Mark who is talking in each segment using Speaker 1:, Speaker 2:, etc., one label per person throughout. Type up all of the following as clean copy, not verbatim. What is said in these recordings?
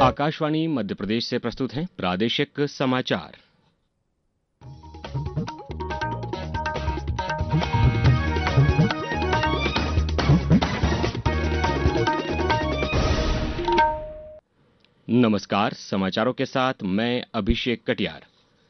Speaker 1: आकाशवाणी मध्य प्रदेश से प्रस्तुत हैं प्रादेशिक समाचार। नमस्कार, समाचारों के साथ मैं अभिषेक कटियार।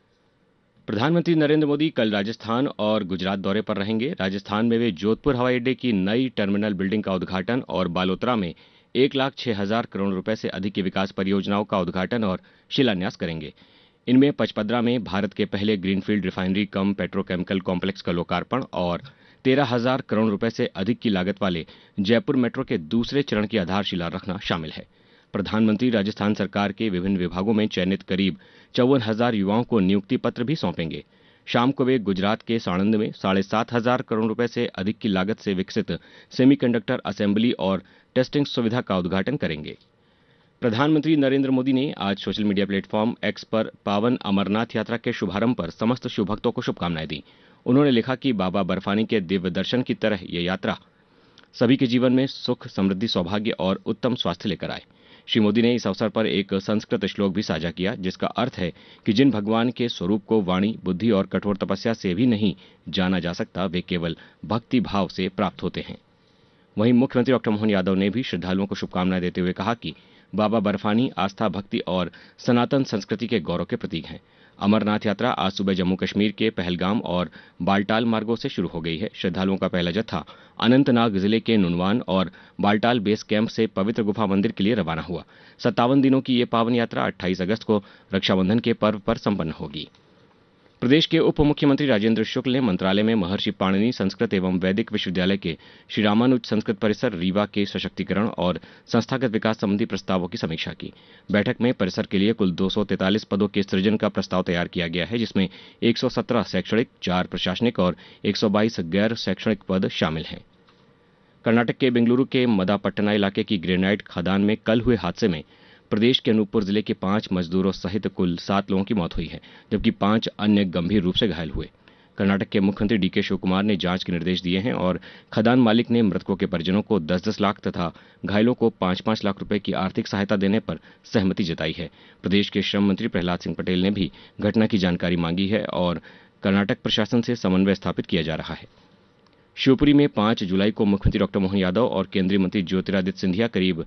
Speaker 1: प्रधानमंत्री नरेंद्र मोदी कल राजस्थान और गुजरात दौरे पर रहेंगे। राजस्थान में वे जोधपुर हवाई अड्डे की नई टर्मिनल बिल्डिंग का उद्घाटन और बालोतरा में 1,06,000 करोड़ रुपए से अधिक की विकास परियोजनाओं का उद्घाटन और शिलान्यास करेंगे। इनमें पचपदरा में भारत के पहले ग्रीनफील्ड रिफाइनरी कम पेट्रोकेमिकल कॉम्प्लेक्स का लोकार्पण और 13,000 करोड़ रुपए से अधिक की लागत वाले जयपुर मेट्रो के दूसरे चरण की आधारशिला रखना शामिल है। प्रधानमंत्री राजस्थान सरकार के विभिन्न विभागों में चयनित करीब 54,000 युवाओं को नियुक्ति पत्र भी सौंपेंगे। शाम को वे गुजरात के साणंद में 7,500 करोड़ रुपए से अधिक की लागत से विकसित सेमीकंडक्टर असेंबली और टेस्टिंग सुविधा का उद्घाटन करेंगे। प्रधानमंत्री नरेंद्र मोदी ने आज सोशल मीडिया प्लेटफॉर्म एक्स पर पावन अमरनाथ यात्रा के शुभारंभ पर समस्त शिव भक्तों को शुभकामनाएं दी। उन्होंने लिखा कि बाबा बर्फानी के दिव्य दर्शन की तरह यह यात्रा सभी के जीवन में सुख, समृद्धि, सौभाग्य और उत्तम स्वास्थ्य लेकर आए। श्री मोदी ने इस अवसर पर एक संस्कृत श्लोक भी साझा किया, जिसका अर्थ है कि जिन भगवान के स्वरूप को वाणी, बुद्धि और कठोर तपस्या से भी नहीं जाना जा सकता, वे केवल भक्ति भाव से प्राप्त होते हैं। वहीं मुख्यमंत्री डॉक्टर मोहन यादव ने भी श्रद्धालुओं को शुभकामनाएं देते हुए कहा कि बाबा बर्फानी आस्था, भक्ति और सनातन संस्कृति के गौरव के प्रतीक हैं। अमरनाथ यात्रा आज सुबह जम्मू कश्मीर के पहलगाम और बाल्टाल मार्गों से शुरू हो गई है। श्रद्धालुओं का पहला जत्था अनंतनाग जिले के नुनवान और बाल्टाल बेस कैंप से पवित्र गुफा मंदिर के लिए रवाना हुआ। 57 दिनों की ये पावन यात्रा 28 अगस्त को रक्षाबंधन के पर्व पर संपन्न होगी। प्रदेश के उप मुख्यमंत्री राजेंद्र शुक्ल ने मंत्रालय में महर्षि पाणिनि संस्कृत एवं वैदिक विश्वविद्यालय के श्री रामानुज संस्कृत परिसर रीवा के सशक्तिकरण और संस्थागत विकास संबंधी प्रस्तावों की समीक्षा की। बैठक में परिसर के लिए कुल 243 पदों के सृजन का प्रस्ताव तैयार किया गया है, जिसमें 117 शैक्षणिक, 4 प्रशासनिक और 122 गैर शैक्षणिक पद शामिल हैं। कर्नाटक के बेंगलुरु के मदापट्टना इलाके की ग्रेनाइट खदान में कल हुए हादसे में प्रदेश के अनूपपुर जिले के 5 मजदूरों सहित कुल 7 लोगों की मौत हुई है, जबकि 5 अन्य गंभीर रूप से घायल हुए। कर्नाटक के मुख्यमंत्री डीके शिव कुमार ने जांच के निर्देश दिए हैं और खदान मालिक ने मृतकों के परिजनों को 10-10 लाख तथा घायलों को 5-5 लाख रुपए की आर्थिक सहायता देने पर सहमति जताई है। प्रदेश के श्रम मंत्री प्रहलाद सिंह पटेल ने भी घटना की जानकारी मांगी है और कर्नाटक प्रशासन से समन्वय स्थापित किया जा रहा है। शिवपुरी में 5 जुलाई को मुख्यमंत्री डॉक्टर मोहन यादव और केंद्रीय मंत्री ज्योतिरादित्य सिंधिया करीब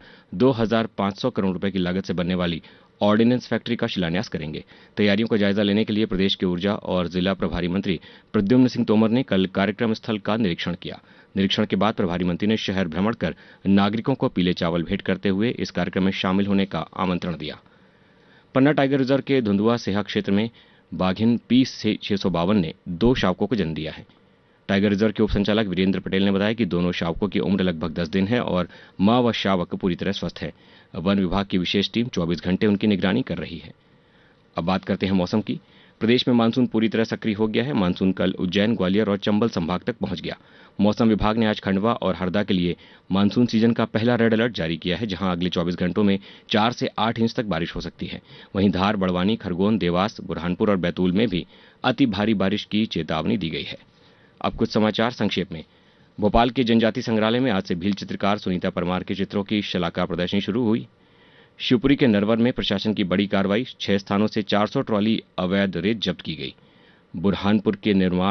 Speaker 1: 2,500 करोड़ रुपए की लागत से बनने वाली ऑर्डिनेंस फैक्ट्री का शिलान्यास करेंगे। तैयारियों का जायजा लेने के लिए प्रदेश के ऊर्जा और जिला प्रभारी मंत्री प्रद्युम्न सिंह तोमर ने कल कार्यक्रम स्थल का निरीक्षण किया। निरीक्षण के बाद प्रभारी मंत्री ने शहर भ्रमण कर नागरिकों को पीले चावल भेंट करते हुए इस कार्यक्रम में शामिल होने का आमंत्रण दिया। पन्ना टाइगर रिजर्व के धुंधुआ सेहा क्षेत्र में बाघिन P652 ने 2 शावकों को जन्म दिया है। टाइगर रिजर्व के उप संचालक वीरेंद्र पटेल ने बताया कि दोनों शावकों की उम्र लगभग 10 दिन है और मां व शावक पूरी तरह स्वस्थ है। वन विभाग की विशेष टीम 24 घंटे उनकी निगरानी कर रही है। अब बात करते हैं मौसम की। प्रदेश में मानसून पूरी तरह सक्रिय हो गया है। मानसून कल उज्जैन, ग्वालियर और चंबल संभाग तक पहुंच गया। मौसम विभाग ने आज खंडवा और हरदा के लिए मानसून सीजन का पहला रेड अलर्ट जारी किया है, जहां अगले 24 घंटों में 4 से 8 इंच तक बारिश हो सकती है। वहीं धार, बड़वानी, खरगोन, देवास, बुरहानपुर और बैतूल में भी अति भारी बारिश की चेतावनी दी गई है। अब कुछ समाचार संक्षेप में। भोपाल के जनजाति संग्रहालय में आज से भील चित्रकार सुनीता परमार के चित्रों की शलाका प्रदर्शनी शुरू हुई। शिवपुरी के नरवर में प्रशासन की बड़ी कार्रवाई, 6 स्थानों से 400 ट्रॉली अवैध रेत जब्त की गई। बुरहानपुर के निर्माण